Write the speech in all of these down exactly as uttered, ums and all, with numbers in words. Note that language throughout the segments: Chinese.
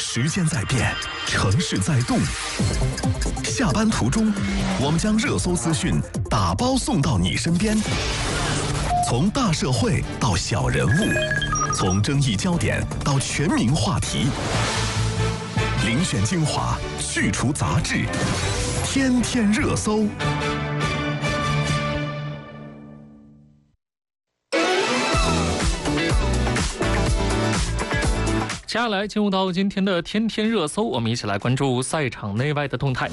时间在变，城市在动。下班途中，我们将热搜资讯打包送到你身边。从大社会到小人物，从争议焦点到全民话题，遴选精华，去除杂质，天天热搜。 接下来进入到今天的天天热搜，我们一起来关注赛场内外的动态。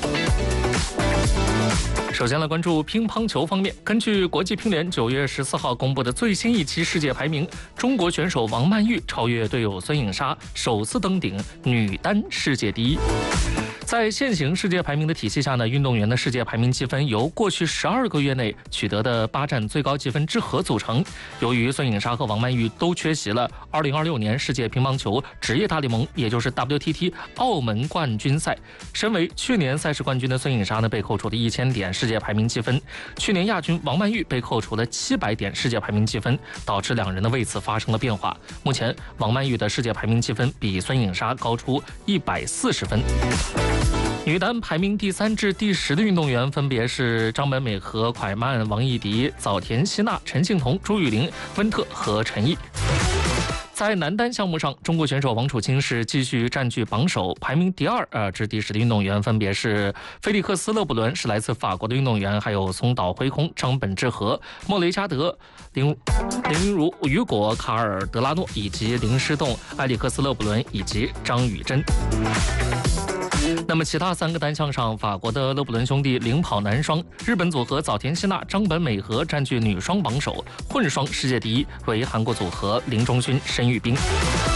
首先来关注乒乓球方面，根据国际乒联九月十四号公布的最新一期世界排名，中国选手王曼玉超越队友孙颖莎，首次登顶女单世界第一。在现行世界排名的体系下呢，运动员的世界排名积分由过去十二个月内取得的八站最高积分之和组成。由于孙颖莎和王曼玉都缺席了二零二六年世界乒乓球职业大联盟，也就是 W T T 澳门冠军赛，身为去年赛事冠军的孙颖莎呢，被扣除了一千点世界排名积分；去年亚军王曼玉被扣除了七百点世界排名积分，导致两人的位次发生了变化。目前，王曼玉的世界排名积分比孙颖莎高出一百四十分。女单排名第三至第十的运动员分别是张本美和蒯曼、王艺迪、早田希娜、陈幸同、朱雨玲、温特和陈毅。在男单项目上，中国选手王楚钦是继续占据榜首，排名第二呃至第十的运动员分别是菲利克斯·勒布伦，是来自法国的运动员，还有松岛辉空、张本智和、莫雷加德、林林如、雨果、卡尔·德拉诺以及林诗栋、埃里克斯·勒布伦以及张雨珍。那么其他三个单项上，法国的勒布伦兄弟领跑男双，日本组合早田希娜、张本美和占据女双榜首，混双世界第一为韩国组合林中勋、申玉彬。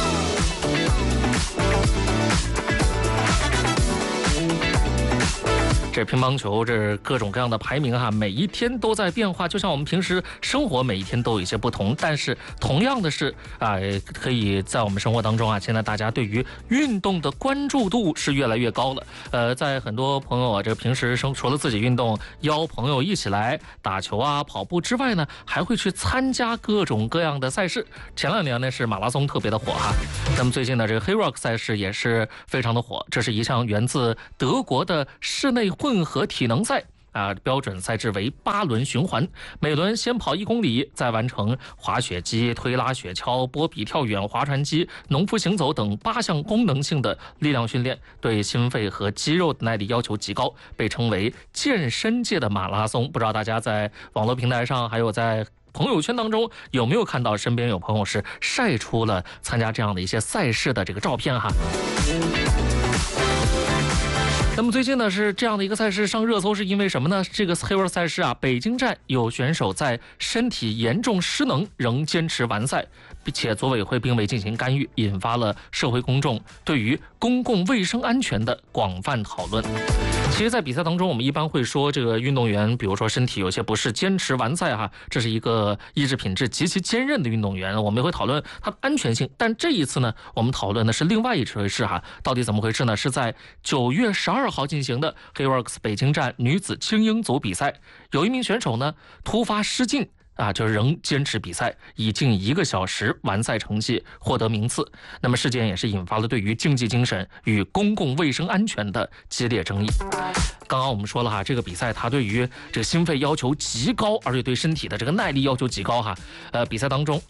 这乒乓球这各种各样的排名哈，每一天都在变化，就像我们平时生活每一天都有一些不同，但是同样的是啊，可以在我们生活当中啊，现在大家对于运动的关注度是越来越高了。呃，在很多朋友啊，这平时生除了自己运动，邀朋友一起来打球啊、跑步之外呢，还会去参加各种各样的赛事。前两年呢是马拉松特别的火哈，那么最近呢这个黑 rock 赛事也是非常的火，这是一项源自德国的室内混合体能赛啊，标准赛制为八轮循环，每轮先跑一公里，再完成滑雪机、推拉雪橇、波比跳远、划船机、农夫行走等八项功能性的力量训练，对心肺和肌肉的耐力要求极高，被称为健身界的马拉松。不知道大家在网络平台上还有在朋友圈当中有没有看到身边有朋友是晒出了参加这样的一些赛事的这个照片哈。那么最近呢是这样的一个赛事上热搜，是因为什么呢？这个黑 rock 赛事啊，北京站有选手在身体严重失能仍坚持完赛，并且组委会并未进行干预，引发了社会公众对于公共卫生安全的广泛讨论。其实在比赛当中，我们一般会说这个运动员比如说身体有些不适坚持完赛哈，这是一个意志品质极其坚韧的运动员，我们也会讨论他的安全性。但这一次呢，我们讨论的是另外一回事哈，到底怎么回事呢？是在九月十二号进行的黑 works 北京站女子精英组比赛，有一名选手呢突发失禁啊，就仍坚持比赛，以近一个小时完赛成绩获得名次。那么事件也是引发了对于竞技精神与公共卫生安全的激烈争议。刚刚我们说了哈，这个比赛它对于这个心肺要求极高，而且对身体的这个耐力要求极高哈。呃，比赛当中